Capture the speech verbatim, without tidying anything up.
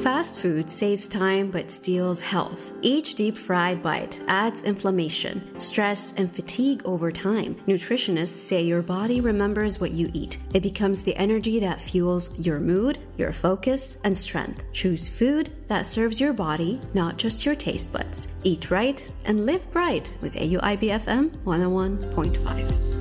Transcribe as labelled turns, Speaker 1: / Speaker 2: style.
Speaker 1: Fast food saves time but steals health. Each deep-fried bite adds inflammation, stress, and fatigue over time. Nutritionists say your body remembers what you eat. It becomes the energy that fuels your mood, your focus, and strength. Choose food that serves your body, not just your taste buds. Eat right and live bright with A U I B F M one oh one point five.